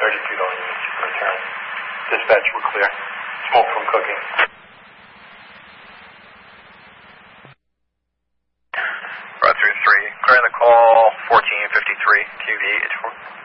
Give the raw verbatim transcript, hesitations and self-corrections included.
thirty-two dollars units per return. Dispatch, we're clear. Smoke from cooking. Route three three, clearing the call, fourteen fifty-three, Q V H four.